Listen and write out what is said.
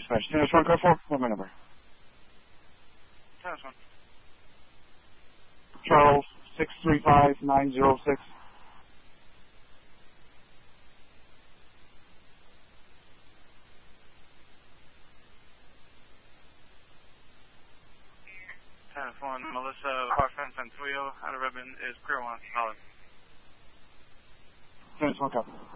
dispatch. Tennis 1, car 4, what my number? Tennis 1. Charles, 635906. Tennis 1, Melissa, car fence and Tuyo, outer ribbon is Pier 1, Holland. Tennis 1, copy.